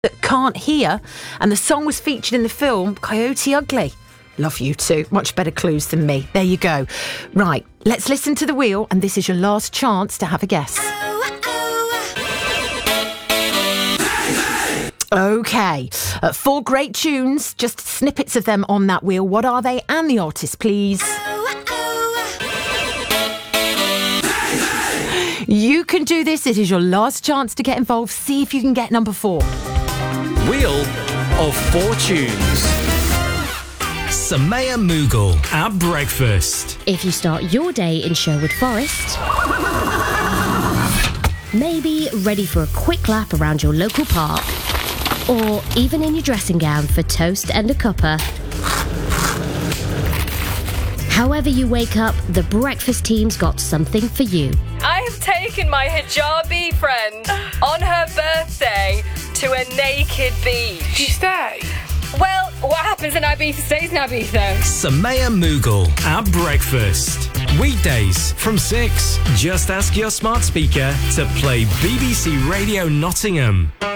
that can't hear, and the song was featured in the film Coyote Ugly. Love you too. Much better clues than me. There you go. Right, let's listen to the wheel, and this is your last chance to have a guess. Okay, 4 great tunes, just snippets of them on that wheel. What are they and the artist, please? You can do this. It is your last chance to get involved. See if you can get number 4. Wheel of Fortunes. Samaya Mughal at breakfast. If you start your day in Sherwood Forest, maybe ready for a quick lap around your local park, or even in your dressing gown for toast and a cuppa. However you wake up, the breakfast team's got something for you. I have taken my hijabi friend on her birthday to a naked beach. Do you stay? Well, what happens in Ibiza stays in Ibiza. Samaya Mughal at breakfast. Weekdays from 6. Just ask your smart speaker to play BBC Radio Nottingham.